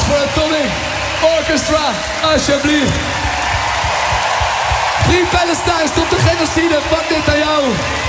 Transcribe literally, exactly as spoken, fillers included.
voor Atomic Orchestra, alsjeblieft. Free Palestine, stop de genocide, fuck dit aan jou.